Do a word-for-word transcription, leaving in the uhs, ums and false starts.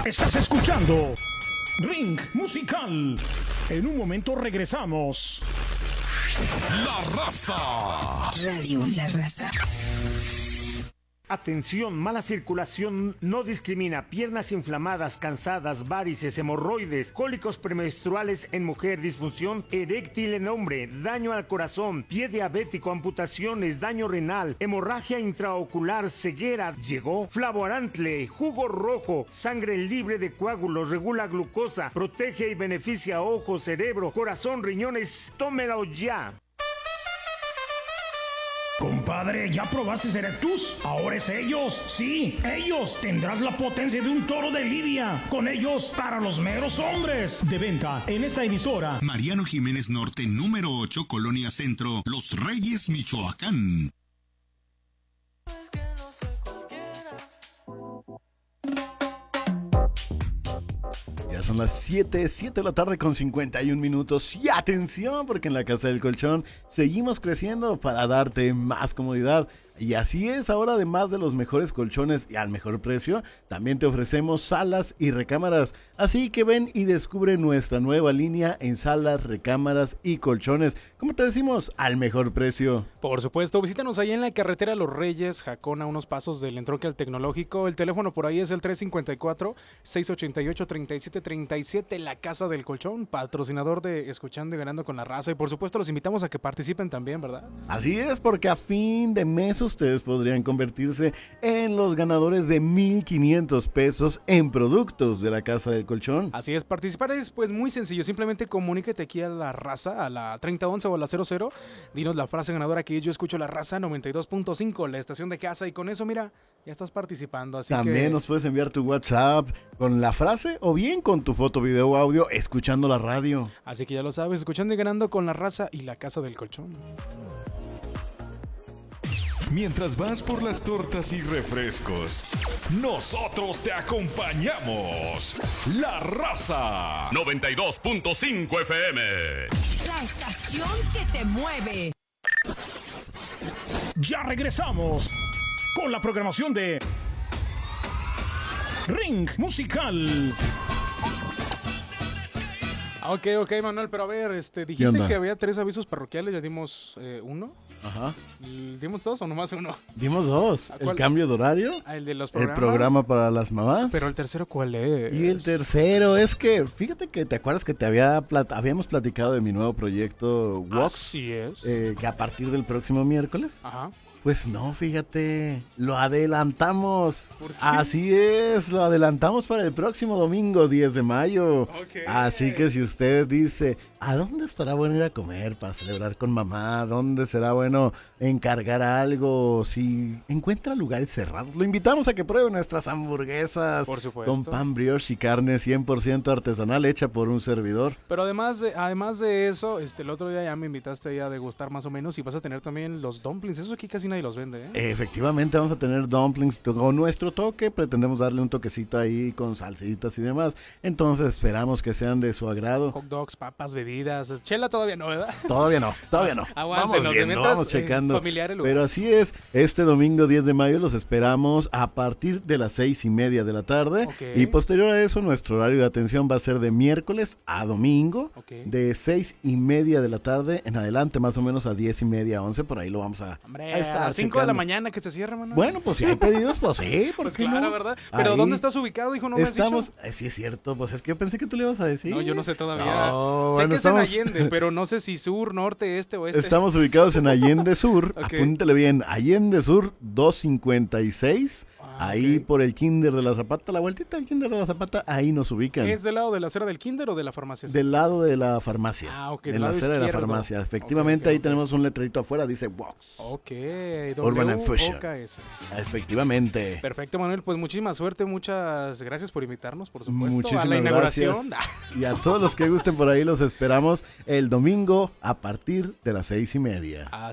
Estás escuchando Ring Musical. En un momento regresamos. La Raza. Radio La Raza. Atención, mala circulación no discrimina. Piernas inflamadas, cansadas, varices, hemorroides, cólicos premenstruales en mujer, disfunción eréctil en hombre, daño al corazón, pie diabético, amputaciones, daño renal, hemorragia intraocular, ceguera. Llegó Flavoarantle, jugo rojo, sangre libre de coágulos, regula glucosa, protege y beneficia ojo, cerebro, corazón, riñones. Tómelo ya. Compadre, ¿ya probaste Cerectus? Ahora es ellos, sí, ellos. Tendrás la potencia de un toro de lidia. Con ellos, para los meros hombres. De venta en esta emisora. Mariano Jiménez Norte, número ocho, Colonia Centro, Los Reyes, Michoacán. Ya son las siete, siete de la tarde con cincuenta y un minutos. Y atención, porque en la Casa del Colchón seguimos creciendo para darte más comodidad. Y así es, ahora además de los mejores colchones y al mejor precio, también te ofrecemos salas y recámaras. Así que ven y descubre nuestra nueva línea en salas, recámaras y colchones. Como te decimos, al mejor precio. Por supuesto, visítanos ahí en la carretera Los Reyes, Jacón, a unos pasos del entronque al Tecnológico. El teléfono por ahí es el tres cinco cuatro, seis ocho ocho, tres siete tres siete, la Casa del Colchón, patrocinador de Escuchando y Ganando con la Raza. Y por supuesto los invitamos a que participen también, ¿verdad? Así es, porque a fin de mes ustedes podrían convertirse en los ganadores de mil quinientos pesos en productos de la Casa del Colchón. Así es, participar es pues muy sencillo, simplemente comuníquete aquí a la Raza, a la treinta once o a la cero cero, dinos la frase ganadora que es: yo escucho la Raza noventa y dos punto cinco, la estación de casa, y con eso mira, ya estás participando. Así También que... nos puedes enviar tu WhatsApp con la frase o bien con tu foto, video, audio, escuchando la radio. Así que ya lo sabes, Escuchando y Ganando con la Raza y la Casa del Colchón. Mientras vas por las tortas y refrescos, nosotros te acompañamos. La Raza noventa y dos punto cinco F M. La estación que te mueve. Ya regresamos con la programación de Ring Musical. Ok, ok, Manuel, pero a ver, este, dijiste que había tres avisos parroquiales, ya dimos eh, uno. Ajá. ¿Dimos dos o nomás uno? Dimos dos. El cambio de horario. Ah, el de los El programas. programa para las mamás. Pero el tercero, ¿cuál es? Y el tercero es que, fíjate que te acuerdas que te había plat- habíamos platicado de mi nuevo proyecto Vox. Así es. Eh, que a partir del próximo miércoles. Ajá. Pues no, fíjate, lo adelantamos. ¿Por qué? Así es, lo adelantamos para el próximo domingo, diez de mayo. Okay. Así que si usted dice, ¿a dónde estará bueno ir a comer para celebrar con mamá? ¿Dónde será bueno encargar algo? Si encuentra lugares cerrados, lo invitamos a que pruebe nuestras hamburguesas. Por supuesto. Con pan brioche y carne cien por ciento artesanal hecha por un servidor. Pero además de, además de eso, este, el otro día ya me invitaste ya a degustar más o menos y vas a tener también los dumplings. Eso aquí casi nadie los vende, ¿eh? Efectivamente, vamos a tener dumplings con nuestro toque. Pretendemos darle un toquecito ahí con salsitas y demás. Entonces esperamos que sean de su agrado. Hot dogs, papas, bebidas. Chela todavía no, ¿verdad? Todavía no, todavía no. Aguántenos, Vamos viendo, mientras, vamos eh, checando. familiar el lugar. Pero así es, este domingo diez de mayo los esperamos a partir de las seis y media de la tarde. Ok. Y posterior a eso, nuestro horario de atención va a ser de miércoles a domingo. Ok. De seis y media de la tarde en adelante, más o menos a diez y media, once. Por ahí lo vamos a, Hombre, a estar a las cinco de la checando. mañana que se cierra, mano. Bueno, pues si hay pedidos, pues sí, ¿por Pues qué claro, no? ¿verdad? Pero Ahí ¿dónde estás ubicado, hijo? ¿No me has estamos, dicho? eh, sí es cierto, pues es que yo pensé que tú le ibas a decir. No, yo no sé todavía. No, sé bueno, que estamos- es en Allende, pero no sé si sur, norte, este o este. Estamos ubicados en Allende Sur, Ok. apúntele bien, Allende Sur doscientos cincuenta y seis, Ah, ahí ok. por el Kinder de la Zapata, la vueltita del Kinder de la Zapata, ahí nos ubican. ¿Es del lado de la acera del kinder o de la farmacia? Del lado de la farmacia. Ah, ok, En del la lado acera de la izquierdo. farmacia. Efectivamente, Ok, ok, ahí ok. tenemos un letrerito afuera, dice Vox. Ok, Urban W and Fusion. O K S. Efectivamente. Perfecto, Manuel, pues muchísima suerte, muchas gracias por invitarnos, por supuesto, Muchísimas a la inauguración. gracias. Y a todos los que gusten por ahí los esperamos el domingo a partir de las seis y media.